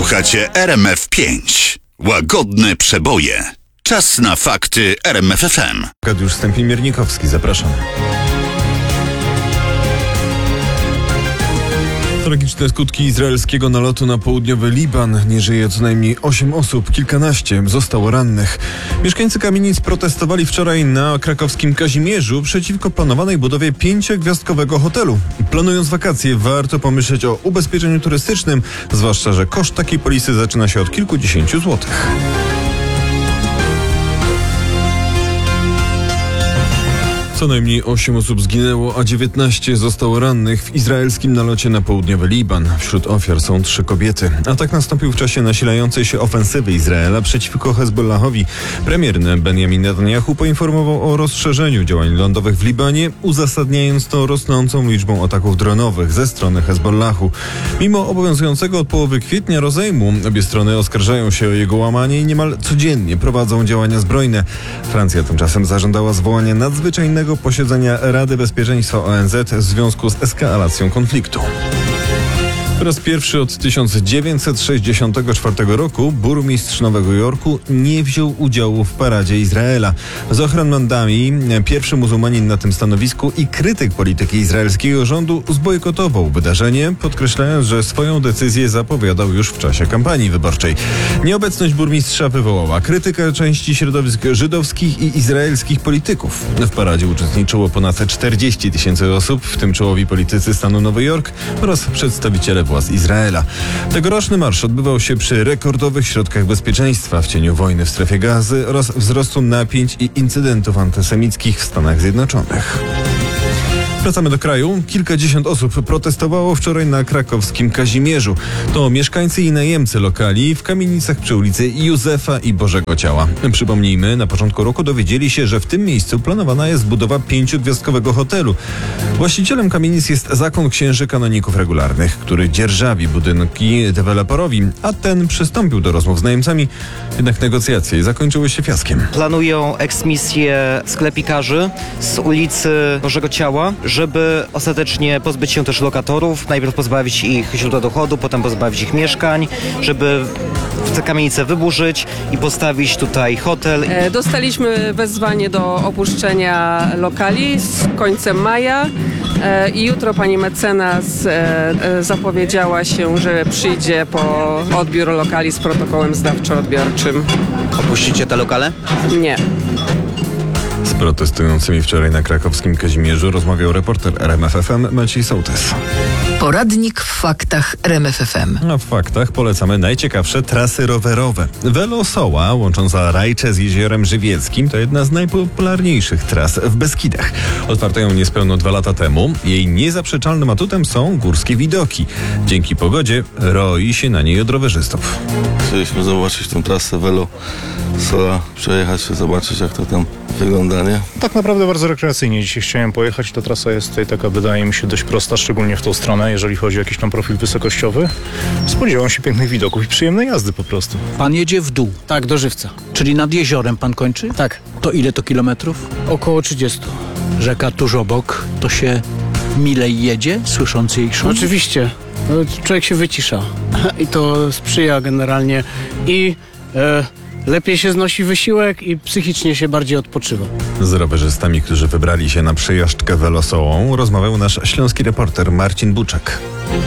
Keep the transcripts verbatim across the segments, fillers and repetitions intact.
Słuchacie R M F pięć. Łagodne przeboje. Czas na fakty R M F F M. Arkadiusz Stępień-Miernikowski, zapraszam. Tragiczne skutki izraelskiego nalotu na południowy Liban. Nie żyje co najmniej osiem osób, kilkanaście zostało rannych. Mieszkańcy kamienic protestowali wczoraj na krakowskim Kazimierzu przeciwko planowanej budowie pięciogwiazdkowego hotelu. Planując wakacje, warto pomyśleć o ubezpieczeniu turystycznym, zwłaszcza że koszt takiej polisy zaczyna się od kilkudziesięciu złotych. Co najmniej osiem osób zginęło, a dziewiętnaście zostało rannych w izraelskim nalocie na południowy Liban. Wśród ofiar są trzy kobiety. Atak nastąpił w czasie nasilającej się ofensywy Izraela przeciwko Hezbollahowi. Premier Benjamin Netanyahu poinformował o rozszerzeniu działań lądowych w Libanie, uzasadniając to rosnącą liczbą ataków dronowych ze strony Hezbollahu. Mimo obowiązującego od połowy kwietnia rozejmu, obie strony oskarżają się o jego łamanie i niemal codziennie prowadzą działania zbrojne. Francja tymczasem zażądała zwołania nadzwyczajnego posiedzenia Rady Bezpieczeństwa O N Z w związku z eskalacją konfliktu. Po raz pierwszy od tysiąc dziewięćset sześćdziesiątego czwartego roku burmistrz Nowego Jorku nie wziął udziału w paradzie Izraela. Zohran Mandami, pierwszy muzułmanin na tym stanowisku i krytyk polityki izraelskiego rządu, zbojkotował wydarzenie, podkreślając, że swoją decyzję zapowiadał już w czasie kampanii wyborczej. Nieobecność burmistrza wywołała krytykę części środowisk żydowskich i izraelskich polityków. W paradzie uczestniczyło ponad czterdzieści tysięcy osób, w tym czołowi politycy stanu Nowy Jork oraz przedstawiciele władz Izraela. Tegoroczny marsz odbywał się przy rekordowych środkach bezpieczeństwa w cieniu wojny w strefie Gazy oraz wzrostu napięć i incydentów antysemickich w Stanach Zjednoczonych. Wracamy do kraju. Kilkadziesiąt osób protestowało wczoraj na krakowskim Kazimierzu. To mieszkańcy i najemcy lokali w kamienicach przy ulicy Józefa i Bożego Ciała. Przypomnijmy, na początku roku dowiedzieli się, że w tym miejscu planowana jest budowa pięciogwiazdkowego hotelu. Właścicielem kamienic jest Zakon Księży Kanoników Regularnych, który dzierżawi budynki deweloperowi, a ten przystąpił do rozmów z najemcami. Jednak negocjacje zakończyły się fiaskiem. Planują eksmisję sklepikarzy z ulicy Bożego Ciała, żeby ostatecznie pozbyć się też lokatorów, najpierw pozbawić ich źródła dochodu, potem pozbawić ich mieszkań, żeby te kamienice wyburzyć i postawić tutaj hotel. Dostaliśmy wezwanie do opuszczenia lokali z końcem maja i jutro pani mecenas zapowiedziała się, że przyjdzie po odbiór lokali z protokołem zdawczo-odbiorczym. Opuścicie te lokale? Nie. Z protestującymi wczoraj na krakowskim Kazimierzu rozmawiał reporter R M F F M Maciej Sołtys. Poradnik w faktach R M F F M. A w faktach polecamy najciekawsze trasy rowerowe. Velosoła, łącząca Rajcze z Jeziorem Żywieckim, to jedna z najpopularniejszych tras w Beskidach. Otwarto ją niespełna dwa lata temu. Jej niezaprzeczalnym atutem są górskie widoki. Dzięki pogodzie roi się na niej od rowerzystów. Chcieliśmy zobaczyć tę trasę Velosoła, przejechać się, zobaczyć jak to tam wygląda, nie? Tak naprawdę bardzo rekreacyjnie dzisiaj chciałem pojechać. Ta trasa jest tutaj taka, wydaje mi się, dość prosta, szczególnie w tą stronę, jeżeli chodzi o jakiś tam profil wysokościowy. Spodziewam się pięknych widoków i przyjemnej jazdy po prostu. Pan jedzie w dół? Tak, do Żywca. Czyli nad jeziorem pan kończy? Tak. To ile to kilometrów? Około trzydzieści. Rzeka tuż obok, to się milej jedzie, słysząc jej szum? Oczywiście. No, człowiek się wycisza i to sprzyja generalnie i e, lepiej się znosi wysiłek i psychicznie się bardziej odpoczywa. Z rowerzystami, którzy wybrali się na przejażdżkę Velosołą, rozmawiał nasz śląski reporter Marcin Buczek.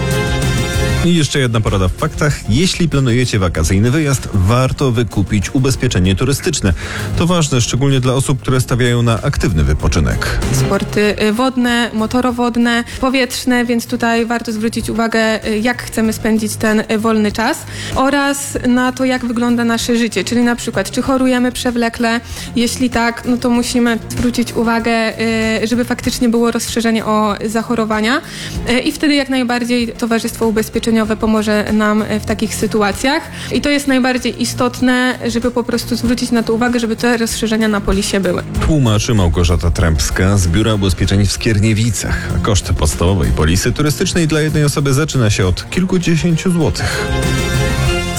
I jeszcze jedna porada w faktach. Jeśli planujecie wakacyjny wyjazd, warto wykupić ubezpieczenie turystyczne. To ważne, szczególnie dla osób, które stawiają na aktywny wypoczynek. Sporty wodne, motorowodne, powietrzne, więc tutaj warto zwrócić uwagę, jak chcemy spędzić ten wolny czas oraz na to, jak wygląda nasze życie, czyli na przykład, czy chorujemy przewlekle. Jeśli tak, no to musimy zwrócić uwagę, żeby faktycznie było rozszerzenie o zachorowania i wtedy jak najbardziej Towarzystwo Ubezpieczeniowe pomoże nam w takich sytuacjach. I to jest najbardziej istotne, żeby po prostu zwrócić na to uwagę, żeby te rozszerzenia na polisie były. Tłumaczy Małgorzata Trębska z Biura Ubezpieczeń w Skierniewicach. Koszt podstawowej polisy turystycznej dla jednej osoby zaczyna się od kilkudziesięciu złotych.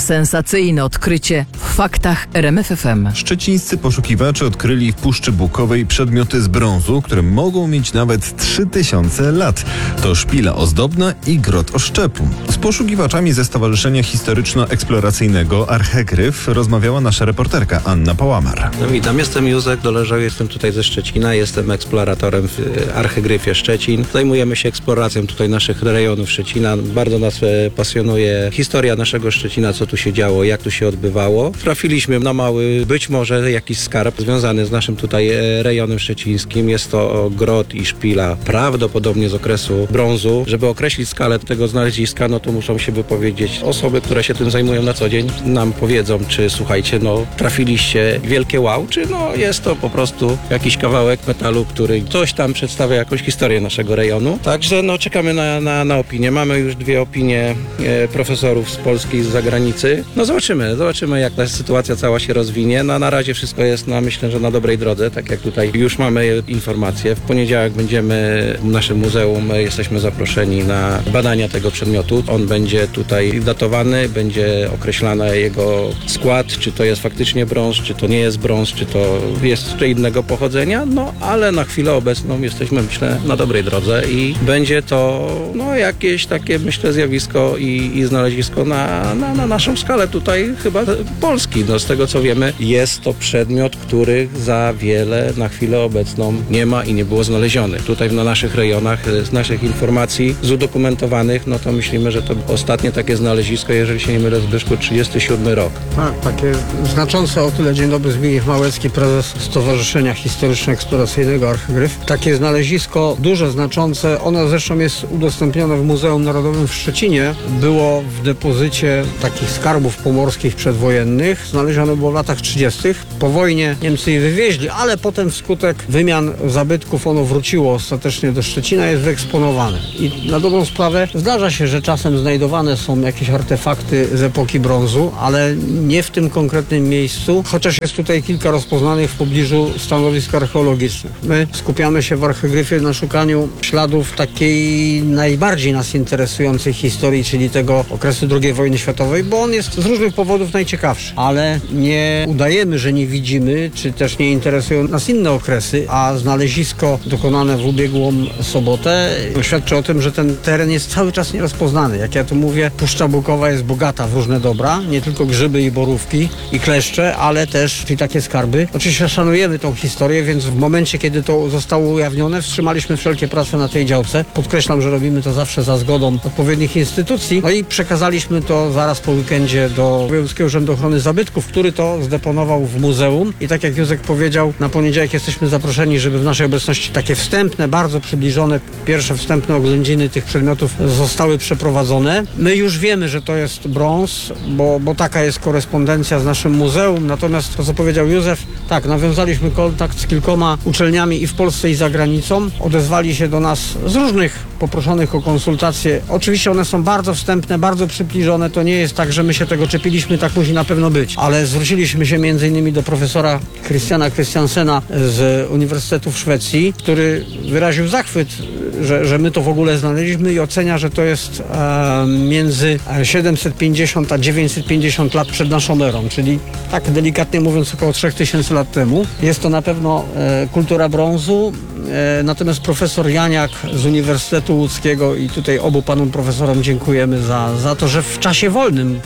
Sensacyjne odkrycie w faktach R M F F M. Szczecińscy poszukiwacze odkryli w Puszczy Bukowej przedmioty z brązu, które mogą mieć nawet trzy tysiące lat. To szpila ozdobna i grot oszczepu. Z poszukiwaczami ze Stowarzyszenia Historyczno-Eksploracyjnego Archegryf rozmawiała nasza reporterka Anna Pałamar. No witam, jestem Józef Doleżał, jestem tutaj ze Szczecina, jestem eksploratorem w Archegryfie Szczecin. Zajmujemy się eksploracją tutaj naszych rejonów Szczecina. Bardzo nas e, pasjonuje historia naszego Szczecina, co tu się działo, jak tu się odbywało. Trafiliśmy na mały, być może jakiś skarb związany z naszym tutaj e, rejonem szczecińskim. Jest to grot i szpila, prawdopodobnie z okresu brązu. Żeby określić skalę tego znaleziska, no to muszą się wypowiedzieć osoby, które się tym zajmują na co dzień. Nam powiedzą, czy słuchajcie, no trafiliście wielkie wow, czy no jest to po prostu jakiś kawałek metalu, który coś tam przedstawia jakąś historię naszego rejonu. Także no czekamy na, na, na opinię. Mamy już dwie opinie e, profesorów z Polski i z zagranicy. No zobaczymy, zobaczymy jak ta sytuacja cała się rozwinie. No na razie wszystko jest, no myślę, że na dobrej drodze, tak jak tutaj już mamy informacje. W poniedziałek będziemy w naszym muzeum, jesteśmy zaproszeni na badania tego przedmiotu. On będzie tutaj datowany, będzie określany jego skład, czy to jest faktycznie brąz, czy to nie jest brąz, czy to jest jeszcze innego pochodzenia, no ale na chwilę obecną jesteśmy, myślę, na dobrej drodze i będzie to no jakieś takie, myślę, zjawisko i, i znalezisko na, na, na naszą skalę tutaj chyba Polski. No z tego co wiemy, jest to przedmiot, który za wiele na chwilę obecną nie ma i nie było znaleziony. Tutaj na naszych rejonach, z naszych informacji zudokumentowanych, no to myślimy, że to ostatnie takie znalezisko, jeżeli się nie mylę, Zbyszku, trzydziesty siódmy rok. Tak, takie znaczące o tyle. Dzień dobry, Zbigniew Małecki, prezes Stowarzyszenia Historyczno-Eksploracyjnego Archegryf. Takie znalezisko, duże, znaczące, ono zresztą jest udostępnione w Muzeum Narodowym w Szczecinie. Było w depozycie takich skarbów pomorskich przedwojennych. Znalezione było w latach trzydziestych. Po wojnie Niemcy je wywieźli, ale potem wskutek wymian zabytków ono wróciło ostatecznie do Szczecina, jest wyeksponowane. I na dobrą sprawę zdarza się, że czasem znajdowane są jakieś artefakty z epoki brązu, ale nie w tym konkretnym miejscu, chociaż jest tutaj kilka rozpoznanych w pobliżu stanowisk archeologicznych. My skupiamy się w Archegryfie na szukaniu śladów takiej najbardziej nas interesującej historii, czyli tego okresu drugiej wojny światowej, bo on jest z różnych powodów najciekawszy. Ale nie udajemy, że nie widzimy, czy też nie interesują nas inne okresy, a znalezisko dokonane w ubiegłą sobotę świadczy o tym, że ten teren jest cały czas nierozpoznany. Jak ja tu mówię, Puszcza Bukowa jest bogata w różne dobra, nie tylko grzyby i borówki i kleszcze, ale też i takie skarby. Oczywiście szanujemy tą historię, więc w momencie, kiedy to zostało ujawnione, wstrzymaliśmy wszelkie prace na tej działce. Podkreślam, że robimy to zawsze za zgodą odpowiednich instytucji. No i przekazaliśmy to zaraz po weekendzie do Wojewódzkiego Urzędu Ochrony Zabytków, który to zdeponował w muzeum. I tak jak Józek powiedział, na poniedziałek jesteśmy zaproszeni, żeby w naszej obecności takie wstępne, bardzo przybliżone, pierwsze wstępne oględziny tych przedmiotów zostały przeprowadzone. My już wiemy, że to jest brąz, bo, bo taka jest korespondencja z naszym muzeum. Natomiast to, co powiedział Józef, tak, nawiązaliśmy kontakt z kilkoma uczelniami i w Polsce, i za granicą. Odezwali się do nas z różnych poproszonych o konsultacje. Oczywiście one są bardzo wstępne, bardzo przybliżone. To nie jest tak, że my się tego czepiliśmy, tak musi na pewno być. Ale zwróciliśmy się między innymi do profesora Christiana Christiansena z Uniwersytetu w Szwecji, który wyraził zachwyt, że, że my to w ogóle znaleźliśmy i ocenia, że to jest e, między siedemset pięćdziesiąt a dziewięćset pięćdziesiąt lat przed naszą erą, czyli tak delikatnie mówiąc około trzy tysiące lat temu. Jest to na pewno e, kultura brązu, e, natomiast profesor Janiak z Uniwersytetu Łódzkiego i tutaj obu panom profesorom dziękujemy za, za to, że w czasie wolnym,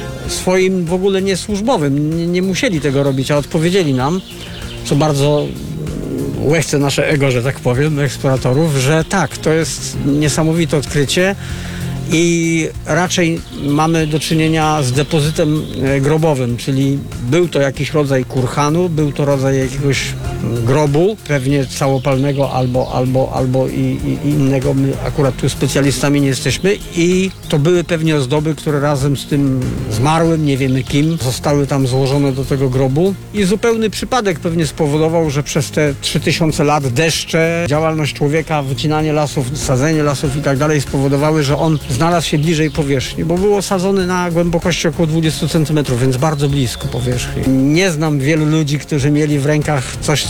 swoim w ogóle niesłużbowym, nie, nie musieli tego robić, a odpowiedzieli nam, co bardzo łechce nasze ego, że tak powiem, eksploratorów, że tak, to jest niesamowite odkrycie i raczej mamy do czynienia z depozytem grobowym, czyli był to jakiś rodzaj kurhanu, był to rodzaj jakiegoś grobu, pewnie całopalnego albo, albo, albo i, i innego. My akurat tu specjalistami nie jesteśmy i to były pewnie ozdoby, które razem z tym zmarłym, nie wiemy kim, zostały tam złożone do tego grobu i zupełny przypadek pewnie spowodował, że przez te trzy tysiące lat deszcze, działalność człowieka, wycinanie lasów, sadzenie lasów i tak dalej spowodowały, że on znalazł się bliżej powierzchni, bo był osadzony na głębokości około dwadzieścia centymetrów, więc bardzo blisko powierzchni. Nie znam wielu ludzi, którzy mieli w rękach coś,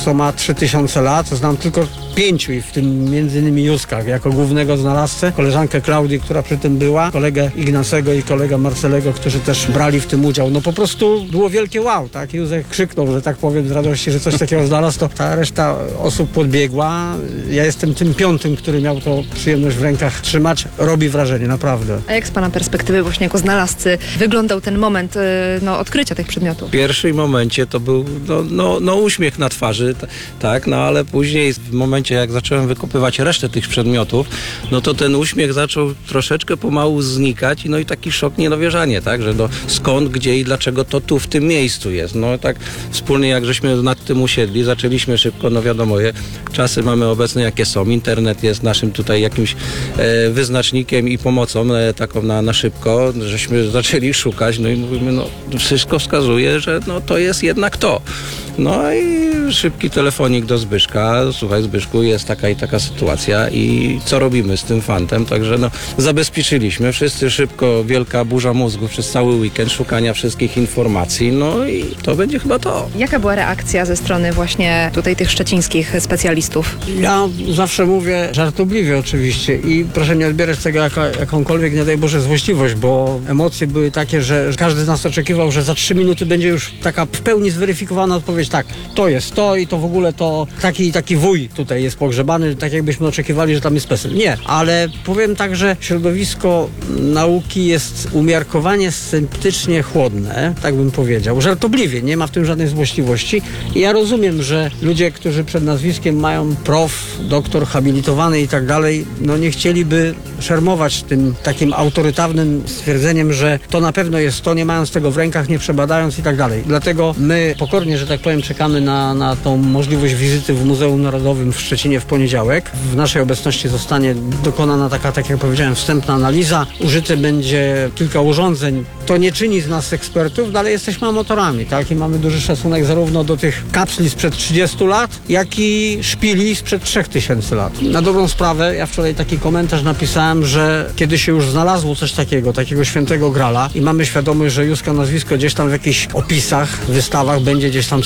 co ma trzy tysiące lat. Znam tylko pięciu i w tym między innymi Józka jako głównego znalazcę, koleżankę Klaudii, która przy tym była, kolegę Ignacego i kolega Marcelego, którzy też brali w tym udział. No po prostu było wielkie wow, tak? Józek krzyknął, że tak powiem, z radości, że coś takiego znalazł, to ta reszta osób podbiegła. Ja jestem tym piątym, który miał to przyjemność w rękach trzymać. Robi wrażenie, naprawdę. A jak z pana perspektywy właśnie jako znalazcy wyglądał ten moment no, odkrycia tych przedmiotów? W pierwszym momencie to był no, no, no uśmiech na twarzy, t- tak, no ale później w momencie jak zacząłem wykopywać resztę tych przedmiotów, no to ten uśmiech zaczął troszeczkę pomału znikać, no i taki szok, niedowierzanie, tak, że no skąd, gdzie i dlaczego to tu w tym miejscu jest. No tak wspólnie jak żeśmy nad tym usiedli, zaczęliśmy szybko, no wiadomo, je, czasy mamy obecne jakie są, internet jest naszym tutaj jakimś e, wyznacznikiem i pomocą e, taką na, na szybko, żeśmy zaczęli szukać, no i mówimy, no wszystko wskazuje, że no to jest jednak to. No i szybki telefonik do Zbyszka. Słuchaj, Zbyszku, jest taka i taka sytuacja i co robimy z tym fantem? Także no, zabezpieczyliśmy. Wszyscy szybko, wielka burza mózgu przez cały weekend szukania wszystkich informacji. No i to będzie chyba to. Jaka była reakcja ze strony właśnie tutaj tych szczecińskich specjalistów? Ja zawsze mówię żartobliwie oczywiście i proszę nie odbierać tego jako jakąkolwiek, nie daj Boże, złośliwość, bo emocje były takie, że każdy z nas oczekiwał, że za trzy minuty będzie już taka w pełni zweryfikowana odpowiedź. Tak, to jest to i to w ogóle to taki taki wuj tutaj jest pogrzebany, tak jakbyśmy oczekiwali, że tam jest PESEL. Nie, ale powiem tak, że środowisko nauki jest umiarkowanie sceptycznie chłodne, tak bym powiedział, żartobliwie, nie ma w tym żadnej złośliwości i ja rozumiem, że ludzie, którzy przed nazwiskiem mają prof, doktor, habilitowany i tak dalej, no nie chcieliby szermować tym takim autorytarnym stwierdzeniem, że to na pewno jest to, nie mając tego w rękach, nie przebadając i tak dalej. Dlatego my pokornie, że tak powiem, czekamy na, na tą możliwość wizyty w Muzeum Narodowym w Szczecinie w poniedziałek. W naszej obecności zostanie dokonana taka, tak jak powiedziałem, wstępna analiza. Użyte będzie kilka urządzeń. To nie czyni z nas ekspertów, no ale jesteśmy amatorami, tak? I mamy duży szacunek zarówno do tych kapsli sprzed trzydziestu lat, jak i szpili sprzed trzech tysięcy lat. Na dobrą sprawę, ja wczoraj taki komentarz napisałem, że kiedy się już znalazło coś takiego, takiego świętego grala i mamy świadomość, że Józka nazwisko gdzieś tam w jakichś opisach, wystawach będzie gdzieś tam